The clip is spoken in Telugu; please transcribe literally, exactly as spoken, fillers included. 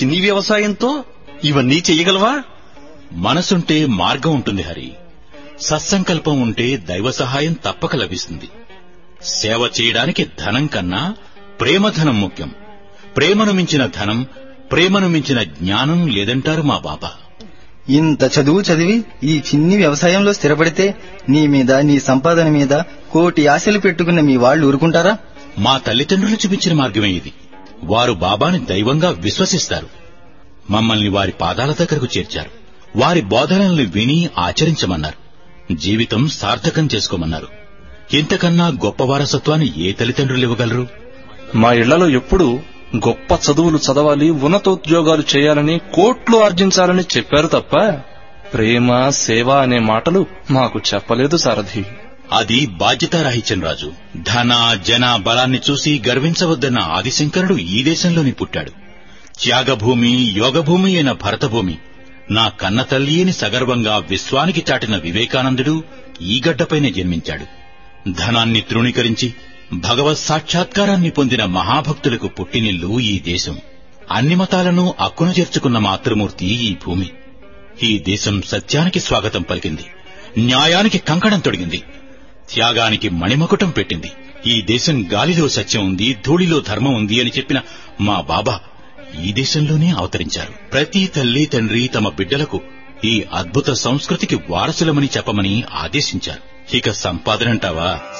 చిన్ని వ్యవసాయంతో ఇవన్నీ చెయ్యగలవా? మనసుంటే మార్గం ఉంటుంది హరి. సత్సంకల్పం ఉంటే దైవ సహాయం తప్పక లభిస్తుంది. సేవ చేయడానికి ధనం కన్నా ప్రేమధనం ముఖ్యం. ప్రేమను మించిన ధనం, ప్రేమను మించిన జ్ఞానం లేదంటారు మా బాబా. ఇంత చదువు చదివి ఈ చిన్ని వ్యవసాయంలో స్థిరపడితే నీ మీద, నీ సంపాదన మీద కోటి ఆశలు పెట్టుకున్న మీ వాళ్లు ఊరుకుంటారా? మా తల్లిదండ్రులు చూపించిన మార్గమే ఇది. వారు బాబాని దైవంగా విశ్వసిస్తారు. మమ్మల్ని వారి పాదాల దగ్గరకు చేర్చారు. వారి బోధనల్ని విని ఆచరించమన్నారు. జీవితం సార్థకం చేసుకోమన్నారు. ఇంతకన్నా గొప్ప వారసత్వాన్ని ఏ తల్లిదండ్రులు ఇవ్వగలరు? మా ఇళ్లలో ఎప్పుడు గొప్ప చదువులు చదవాలి, ఉన్నతోద్యోగాలు చేయాలని, కోట్లు ఆర్జించాలని చెప్పారు తప్ప ప్రేమ, సేవ అనే మాటలు మాకు చెప్పలేదు సారథి. అది బాధ్యతారాహిత్యం రాజు. ధన జన బలాన్ని చూసి గర్వించవద్దన్న ఆదిశంకరుడు ఈ దేశంలోని పుట్టాడు. త్యాగభూమి, యోగభూమి అయిన భరతభూమి నా కన్న తల్లి అని సగర్వంగా విశ్వానికి చాటిన వివేకానందుడు ఈ గడ్డపైనే జన్మించాడు. ధనాన్ని తృణీకరించి భగవత్ సాక్షాత్కారాన్ని పొందిన మహాభక్తులకు పుట్టినిల్లు ఈ దేశం. అన్ని మతాలను అక్కున చేర్చుకున్న మాతృమూర్తి ఈ భూమి. ఈ దేశం సత్యానికి స్వాగతం పలికింది, న్యాయానికి కంకణం తొడిగింది, త్యాగానికి మణిమకుటం పెట్టింది. ఈ దేశం గాలిలో సత్యం ఉంది, ధూళిలో ధర్మం ఉంది అని చెప్పిన మా బాబా ఈ దేశంలోనే అవతరించారు. ప్రతి తల్లి తండ్రి తమ బిడ్డలకు ఈ అద్భుత సంస్కృతికి వారసులమని చెప్పమని ఆదేశించారు. ఇక సంపాదనంటావా?